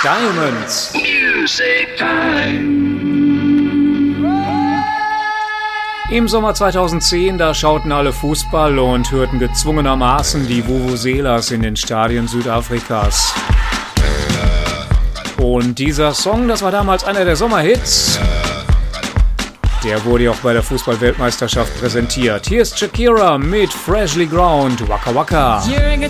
Diamonds. Music Time. Im Sommer 2010, da schauten alle Fußball und hörten gezwungenermaßen die Vuvuzelas in den Stadien Südafrikas. Und dieser Song, das war damals einer der Sommerhits. Der wurde auch bei der Fußball-Weltmeisterschaft präsentiert. Hier ist Shakira mit Freshly Ground, Waka Waka. You're